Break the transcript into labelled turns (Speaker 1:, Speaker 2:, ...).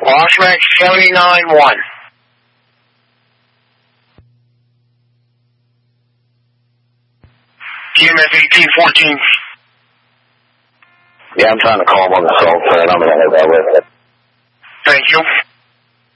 Speaker 1: Washmax 79-1. TMS 1814.
Speaker 2: Yeah, I'm trying to call him on the cell phone. I'm going to have that with it.
Speaker 1: Thank you.